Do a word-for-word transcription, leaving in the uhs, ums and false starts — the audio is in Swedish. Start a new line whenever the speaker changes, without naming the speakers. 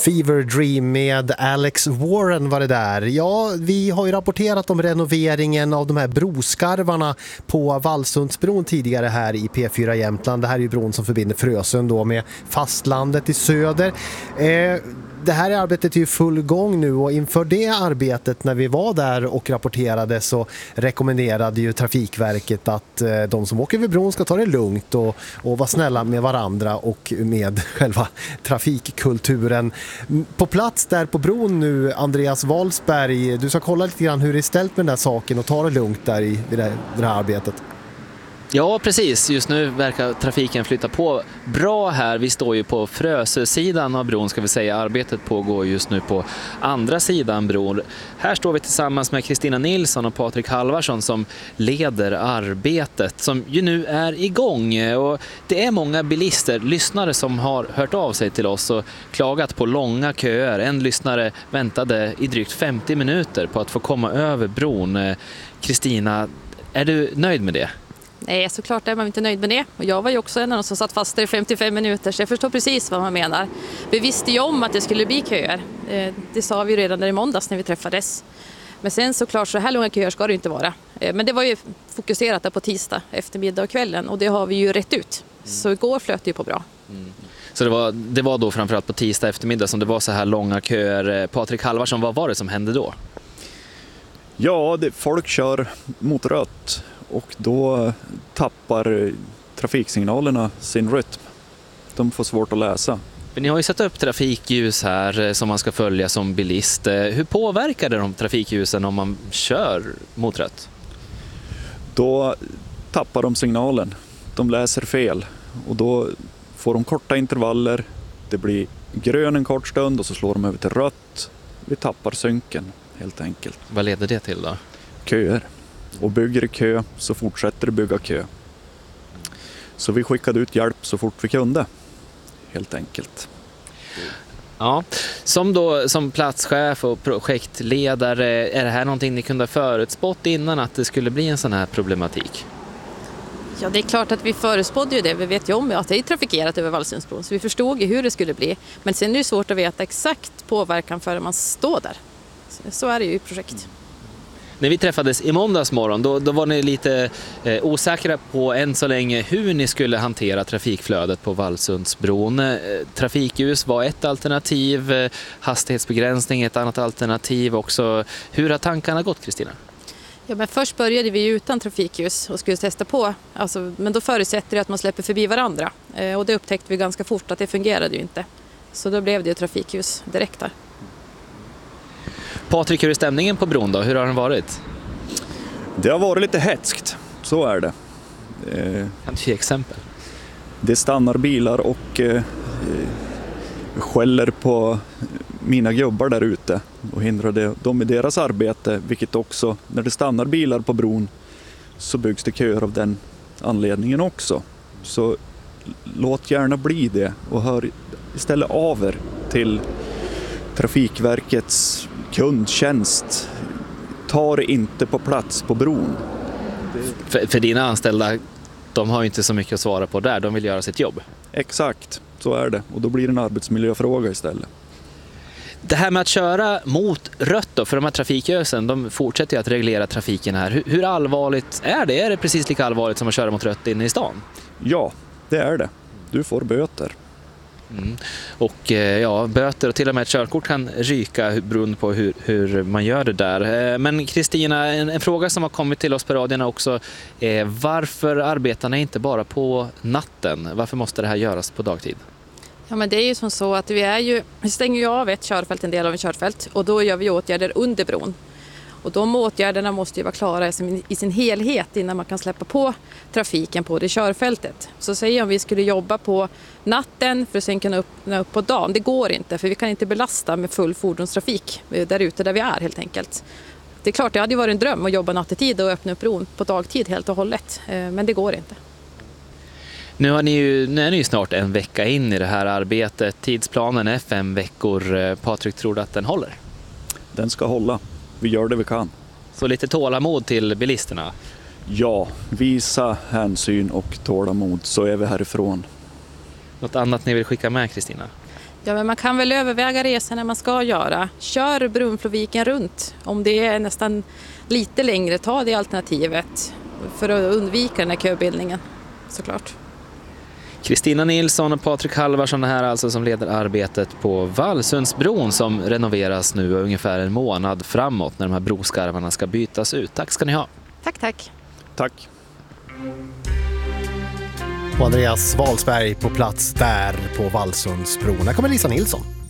Fever Dream med Alex Warren var det där. Ja, vi har ju rapporterat om renoveringen av de här broskarvarna på Vallsundsbron tidigare här i P fyra Jämtland. Det här är ju bron som förbinder Frösön då med fastlandet i söder. Eh, det här arbetet är ju full gång nu, och inför det arbetet när vi var där och rapporterade så rekommenderade ju Trafikverket att eh, de som åker vid bron ska ta det lugnt och, och vara snälla med varandra och med själva trafikkulturen. På plats där på bron nu, Andreas Walsberg, du ska kolla lite grann hur det är ställt med den där saken och ta det lugnt där i vid det, vid det här arbetet.
Ja, precis. Just nu verkar trafiken flytta på bra här. Vi står ju på Frösö-sidan av bron, ska vi säga. Arbetet pågår just nu på andra sidan bron. Här står vi tillsammans med Kristina Nilsson och Patrik Halvarsson som leder arbetet som ju nu är igång. Och det är många bilister, lyssnare som har hört av sig till oss och klagat på långa köer. En lyssnare väntade i drygt femtio minuter på att få komma över bron. Kristina, är du nöjd med det?
Nej, såklart är man inte nöjd med det. Och jag var ju också en av de som satt fast där i femtiofem minuter, så jag förstår precis vad man menar. Vi visste ju om att det skulle bli köer. Det sa vi redan där i måndags när vi träffades. Men sen såklart, så här långa köer ska det inte vara. Men det var ju fokuserat där på tisdag, eftermiddag och kvällen, och det har vi ju rätt ut. Så igår flöt det ju på bra.
Mm. Så det var, det var då framförallt på tisdag eftermiddag som det var så här långa köer. Patrik Halvarsson, vad var det som hände då?
Ja, det, folk kör mot rött. Och då tappar trafiksignalerna sin rytm. De får svårt att läsa.
Men ni har ju satt upp trafikljus här som man ska följa som bilist. Hur påverkar det de trafikljusen om man kör mot rött?
Då tappar de signalen. De läser fel. Och då får de korta intervaller. Det blir grön en kort stund och så slår de över till rött. Vi tappar synken helt enkelt.
Vad leder det till då?
Köer. Och bygger det kö så fortsätter det bygga kö. Så vi skickade ut hjälp så fort vi kunde, helt enkelt.
Ja, som då som platschef och projektledare, är det här någonting ni kunde ha förutspått innan att det skulle bli en sån här problematik?
Ja, det är klart att vi förutspådde ju det. Vi vet ju om att det är trafikerat över Vallsundsbron, så vi förstod ju hur det skulle bli. Men sen är det svårt att veta exakt påverkan förrän man står där. Så är det ju i projekt.
När vi träffades i måndags morgon, då, då var ni lite eh, osäkra på än så länge hur ni skulle hantera trafikflödet på Vallsundsbron. Eh, trafikljus var ett alternativ, eh, hastighetsbegränsning ett annat alternativ också. Hur har tankarna gått, Kristina?
Ja, men först började vi utan trafikljus och skulle testa på. Alltså, men då förutsätter det att man släpper förbi varandra. Eh, och det upptäckte vi ganska fort att det fungerade ju inte. Så då blev det ju trafikljus direkt där.
Patrik, hur är stämningen på bron då? Hur har den varit?
Det har varit lite hätskt, så är det. Eh,
kan du ge exempel?
Det stannar bilar och eh, skäller på mina gubbar där ute och hindrar dem i deras arbete, vilket också, när det stannar bilar på bron så byggs det köer av den anledningen också. Så låt gärna bli det och hör istället av er till Trafikverkets kundtjänst. Ta det inte på plats på bron.
För, för dina anställda, de har ju inte så mycket att svara på där. De vill göra sitt jobb.
Exakt, så är det. Och då blir det en arbetsmiljöfråga istället.
Det här med att köra mot rött då, för de här trafikljusen, de fortsätter ju att reglera trafiken här. Hur, hur allvarligt är det? Är det precis lika allvarligt som att köra mot rött inne i stan?
Ja, det är det. Du får böter.
Mm. Och ja, böter och till och med ett körkort kan ryka beroende på hur, hur man gör det där. Men Kristina, en, en fråga som har kommit till oss på radierna också är varför arbetar ni inte bara på natten? Varför måste det här göras på dagtid?
Ja, men det är ju som så att vi är ju, vi stänger ju av ett körfält, en del av en körfält, och då gör vi åtgärder under bron. Och de åtgärderna måste ju vara klara i sin helhet innan man kan släppa på trafiken på det körfältet. Så säg om vi skulle jobba på natten för att sen kunna öppna upp på dagen. Det går inte, för vi kan inte belasta med full fordonstrafik där ute där vi är helt enkelt. Det är klart, det hade ju varit en dröm att jobba nattetid och öppna upp bron på dagtid helt och hållet. Men det går inte.
Nu, har ni ju, nu är ni ju snart en vecka in i det här arbetet. Tidsplanen är fem veckor. Patrik, tror du att den håller?
Den ska hålla. Vi gör det vi kan.
Så lite tålamod till bilisterna?
Ja, visa hänsyn och tålamod så är vi härifrån.
Något annat ni vill skicka med, Kristina?
Ja, men man kan väl överväga resan när man ska göra. Kör Brunfloviken runt. Om det är nästan lite längre, ta det alternativet för att undvika den här köbildningen, såklart.
Kristina Nilsson och Patrik Halvarsson här alltså som leder arbetet på Vallsundsbron som renoveras nu ungefär en månad framåt när de här broskarvarna ska bytas ut. Tack ska ni ha.
Tack, tack.
Tack.
Och Andreas Wahlsberg på plats där på Vallsundsbron. Här kommer Lisa Nilsson.